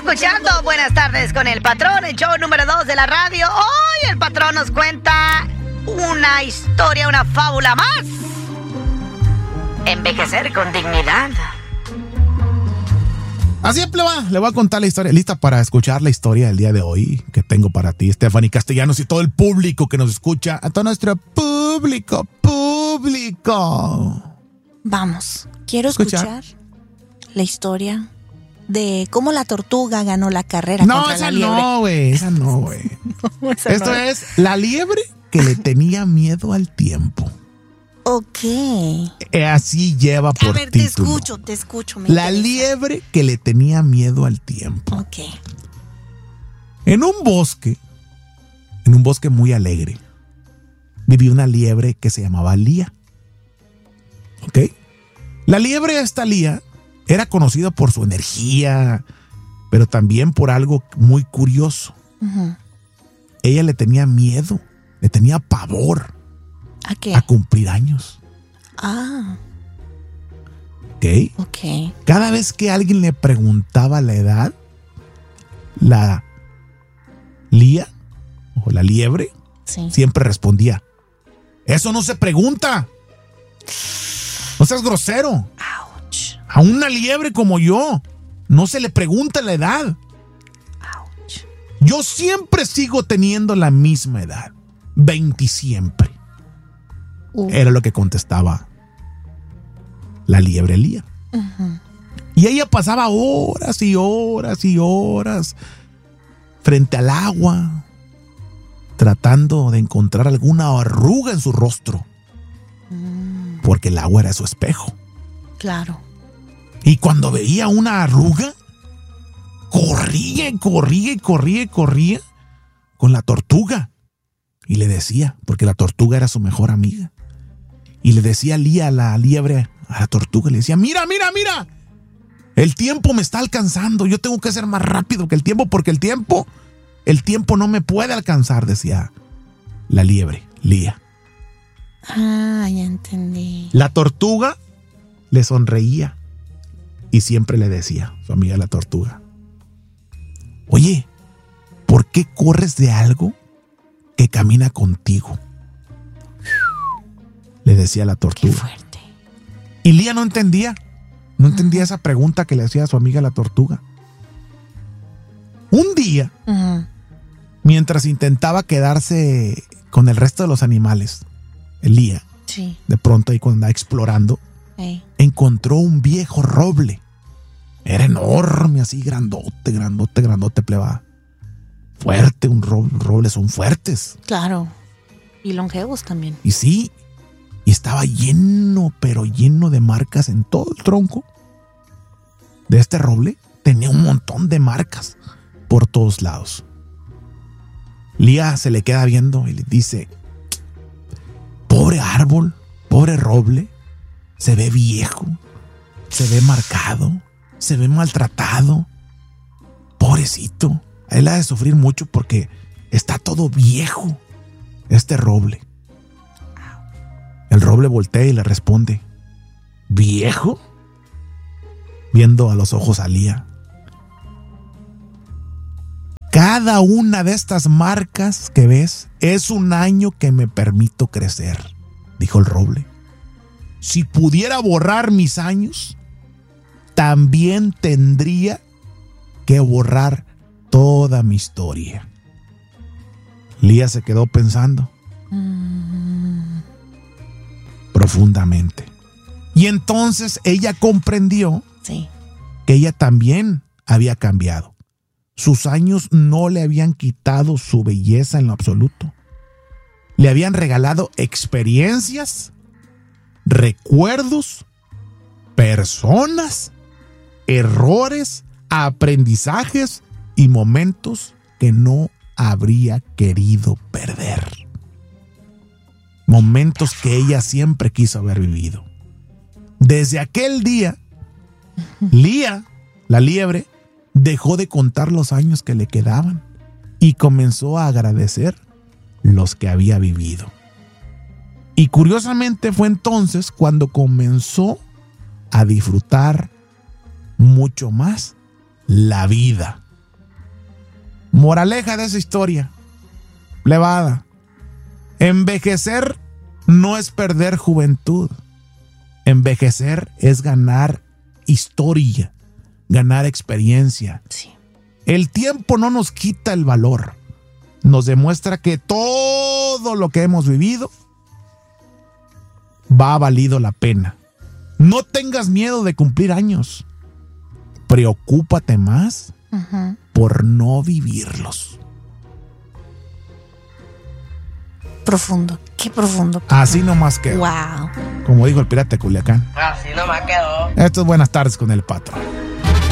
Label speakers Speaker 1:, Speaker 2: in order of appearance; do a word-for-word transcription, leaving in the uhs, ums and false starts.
Speaker 1: escuchando Buenas Tardes con el Patrón, el show número dos de la radio. Hoy el Patrón nos cuenta una historia, una fábula más. Envejecer con dignidad.
Speaker 2: Así es, pleba. Le voy a contar la historia. ¿Lista para escuchar la historia del día de hoy que tengo para ti, Stephanie Castellanos, y todo el público que nos escucha? A todo nuestro público, público.
Speaker 3: Vamos, quiero escuchar, escuchar la historia de cómo la tortuga ganó la carrera
Speaker 2: no,
Speaker 3: contra la liebre.
Speaker 2: No, güey, esa no, güey. no, Esto no es. es la liebre que le tenía miedo al tiempo.
Speaker 3: Ok.
Speaker 2: Así lleva por
Speaker 3: título. A ver,
Speaker 2: título.
Speaker 3: te escucho, te escucho. Me
Speaker 2: la
Speaker 3: interesa.
Speaker 2: liebre que le tenía miedo al tiempo.
Speaker 3: Ok.
Speaker 2: En un bosque, en un bosque muy alegre, vivía una liebre que se llamaba Lía. ¿Ok? La liebre esta Lía era conocida por su energía, pero también por algo muy curioso.
Speaker 3: Uh-huh.
Speaker 2: Ella le tenía miedo, le tenía pavor.
Speaker 3: ¿A qué?
Speaker 2: A cumplir años.
Speaker 3: Ah.
Speaker 2: ¿Ok?
Speaker 3: Ok.
Speaker 2: Cada vez que alguien le preguntaba la edad, la Lía o la liebre
Speaker 3: sí.
Speaker 2: siempre respondía: eso no se pregunta. No seas grosero.
Speaker 3: Ouch.
Speaker 2: A una liebre como yo no se le pregunta la edad.
Speaker 3: Ouch.
Speaker 2: Yo siempre sigo teniendo la misma edad. veinte siempre. Uh. Era lo que contestaba la liebre Lía.
Speaker 3: Uh-huh.
Speaker 2: Y ella pasaba horas y horas y horas frente al agua, tratando de encontrar alguna arruga en su rostro.
Speaker 3: Mm.
Speaker 2: Porque el agua era su espejo.
Speaker 3: Claro.
Speaker 2: Y cuando veía una arruga, corría y corría y corría y corría con la tortuga. Y le decía, porque la tortuga era su mejor amiga. Y le decía a Lía, a la liebre, a la tortuga, le decía: mira, mira, mira, el tiempo me está alcanzando. Yo tengo que ser más rápido que el tiempo, porque el tiempo, el tiempo no me puede alcanzar, decía la liebre, Lía.
Speaker 3: Ah, ya entendí.
Speaker 2: La tortuga le sonreía y siempre le decía, su amiga la tortuga: oye, ¿por qué corres de algo que camina contigo? Le decía la tortuga.
Speaker 3: Qué fuerte.
Speaker 2: Y Lía no entendía, no entendía uh-huh. esa pregunta que le hacía a su amiga la tortuga. Un día,
Speaker 3: uh-huh.
Speaker 2: mientras intentaba quedarse con el resto de los animales, Lía,
Speaker 3: sí.
Speaker 2: de pronto ahí cuando andaba explorando,
Speaker 3: hey.
Speaker 2: encontró un viejo roble. Era enorme, así grandote, grandote, grandote, plebada. Fuerte, un roble, robles son fuertes.
Speaker 3: Claro. Y longevos también.
Speaker 2: Y sí, y estaba lleno, pero lleno de marcas en todo el tronco de este roble. Tenía un montón de marcas por todos lados. Lía se le queda viendo y le dice: pobre árbol, pobre roble, se ve viejo, se ve marcado, se ve maltratado. Pobrecito, él ha de sufrir mucho porque está todo viejo, este roble. El roble voltea y le responde: ¿viejo? Viendo a los ojos a Lía. Cada una de estas marcas que ves es un año que me permito crecer, dijo el roble. Si pudiera borrar mis años, también tendría que borrar toda mi historia. Lía se quedó pensando mm. profundamente. Y entonces ella comprendió
Speaker 3: sí.
Speaker 2: que ella también había cambiado. Sus años no le habían quitado su belleza en lo absoluto. Le habían regalado experiencias, recuerdos, personas, errores, aprendizajes y momentos que no habría querido perder. Momentos que ella siempre quiso haber vivido. Desde aquel día, Lía, la liebre, dejó de contar los años que le quedaban y comenzó a agradecer los que había vivido. Y curiosamente fue entonces cuando comenzó a disfrutar mucho más la vida. Moraleja de esa historia. Plebada. Envejecer no es perder juventud. Envejecer es ganar historia, ganar experiencia.
Speaker 3: Sí.
Speaker 2: El tiempo no nos quita el valor. Nos demuestra que todo lo que hemos vivido va valido la pena. No tengas miedo de cumplir años. Preocúpate más uh-huh. por no vivirlos.
Speaker 3: Profundo, qué profundo.
Speaker 2: Así nomás quedó.
Speaker 3: Wow.
Speaker 2: Como dijo el pirata de Culiacán.
Speaker 4: Así nomás quedó.
Speaker 2: Esto es Buenas Tardes con el Patrón.